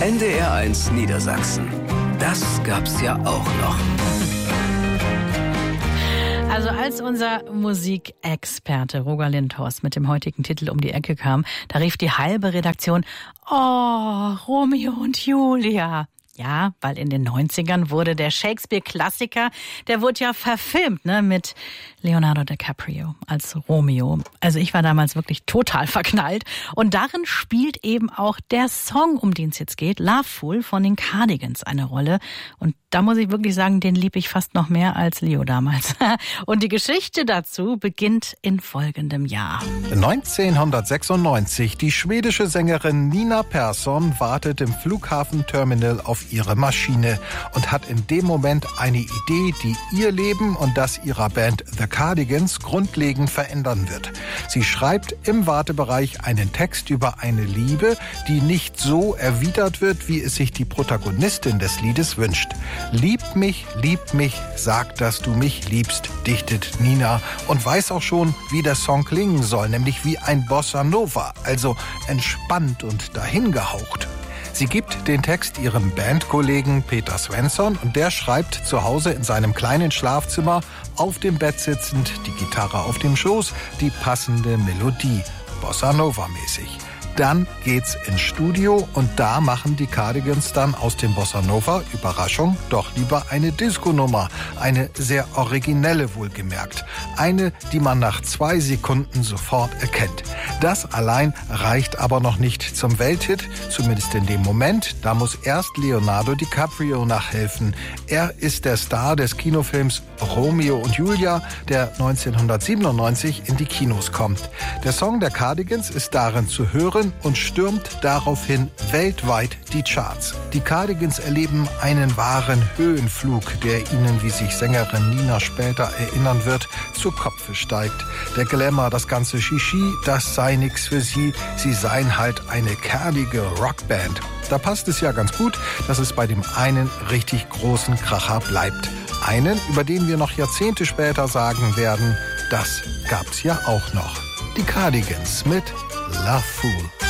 NDR1 Niedersachsen. Das gab's ja auch noch. Also als unser Musikexperte Roger Lindhorst mit dem heutigen Titel um die Ecke kam, da rief die halbe Redaktion, oh, Romeo und Julia. Ja, weil in den 90ern wurde der Shakespeare-Klassiker, der wurde ja verfilmt, ne, mit Leonardo DiCaprio als Romeo. Also ich war damals wirklich total verknallt. Und darin spielt eben auch der Song, um den es jetzt geht, Loveful von den Cardigans, eine Rolle. Und da muss ich wirklich sagen, den lieb ich fast noch mehr als Leo damals. Und die Geschichte dazu beginnt in folgendem Jahr. 1996. Die schwedische Sängerin Nina Persson wartet im Flughafenterminal auf ihre Maschine und hat in dem Moment eine Idee, die ihr Leben und das ihrer Band The Cardigans grundlegend verändern wird. Sie schreibt im Wartebereich einen Text über eine Liebe, die nicht so erwidert wird, wie es sich die Protagonistin des Liedes wünscht. Lieb mich, sag, dass du mich liebst, dichtet Nina und weiß auch schon, wie der Song klingen soll, nämlich wie ein Bossa Nova, also entspannt und dahingehaucht. Sie gibt den Text ihrem Bandkollegen Peter Svensson und der schreibt zu Hause in seinem kleinen Schlafzimmer auf dem Bett sitzend, die Gitarre auf dem Schoß, die passende Melodie, Bossa Nova mäßig. Dann geht's ins Studio und da machen die Cardigans dann aus dem Bossa Nova, Überraschung, doch lieber eine Disco-Nummer. Eine sehr originelle wohlgemerkt. Eine, die man nach 2 Sekunden sofort erkennt. Das allein reicht aber noch nicht zum Welthit, zumindest in dem Moment. Da muss erst Leonardo DiCaprio nachhelfen. Er ist der Star des Kinofilms Romeo und Julia, der 1997 in die Kinos kommt. Der Song der Cardigans ist darin zu hören und stürmt daraufhin weltweit die Charts. Die Cardigans erleben einen wahren Höhenflug, der ihnen, wie sich Sängerin Nina später erinnern wird, zu Kopfe steigt. Der Glamour, das ganze Shishi, das sei nix für sie. Sie seien halt eine kerlige Rockband. Da passt es ja ganz gut, dass es bei dem einen richtig großen Kracher bleibt. Einen, über den wir noch Jahrzehnte später sagen werden, das gab's ja auch noch. Die Cardigans mit Loveful.